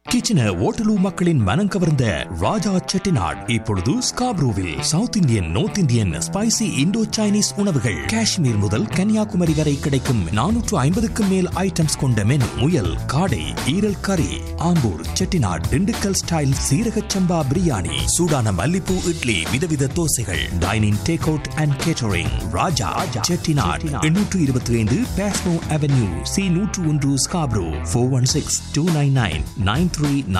கிச்சன ஓட்டலூ மக்களின் மனம் கவர்ந்த ராஜா செட்டிநாட் இப்பொழுது ஸ்காப்ரோவில். South Indian, north Indian, spicy இந்தோ சைனீஸ் உணவுகள் காஷ்மீர் முதல் கன்னியாகுமரி வரை கிடைக்கும் 450க்கும் மேல் ஐட்டம்ஸ் கொண்ட மெனு. முயல், காடை, ஈரல் கறி, ஆம்பூர் செட்டிநாட் திண்டுக்கல் ஸ்டைல் சீரக சம்பா பிரியாணி, சூடான மல்லிப்பூ idli, விதவித தோசைகள். Dining, take out and catering. Raja Chettinad 825 Passmore avenue, C101 Scarborough. 416-299-9393.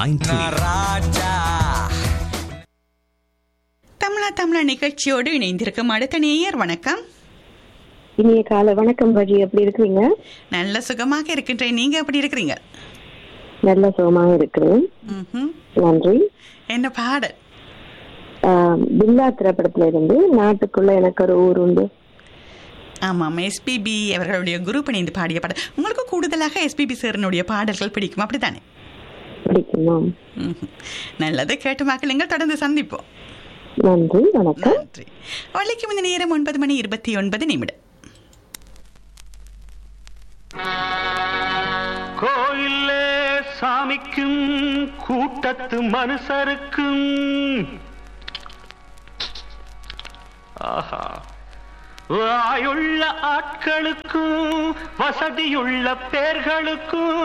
தமிழா நிகழ்ச்சியோடு இணைந்திருக்கும் அடுத்த நேயர். வணக்கம். இனிய காலை வணக்கம் பாஜி, எப்படி இருக்கிறீங்க? நல்ல சுகமாக இருக்கின்றேன். நீங்க எப்படி இருக்கிறீங்க? நல்ல சுகமாக இருக்கிறேன், நன்றி. என்ன பாடல்? பில்லா திரைப்படத்துல இருந்து நாட்டுக்குள்ள எனக்கு ஒரு ஊர் உண்டு. ஆமாம், எஸ்பிபி அவர்களுடைய குரூப் இணைந்து பாடிய பாடல். உங்களுக்கு கூடுதலாக எஸ்பிபி சாரினுடைய பாடல்கள் பிடிக்கும், அப்படித்தானே? பிடிக்குமா? நல்லது, கேட்டு மக்களுங்கள். தொடர்ந்து சந்திப்போம். நன்றி, வணக்கம். நன்றி. வள்ளிக்கு இந்த நேரம் 9:29. கோயிலே சாமிக்கும் கூட்டத்து மனுஷருக்கும் ஆஹா, வாயுள்ள ஆட்களுக்கும் வசதியுள்ள பேர்களுக்கும்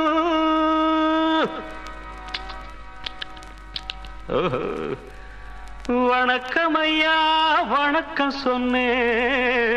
வணக்கம் ஐயா, வணக்கம் சொன்னேன்.